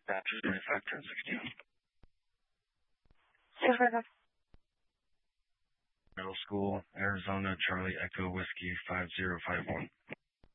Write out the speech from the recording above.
Baptist 25, 1016. Middle School, Arizona, Charlie Echo Whiskey 5051.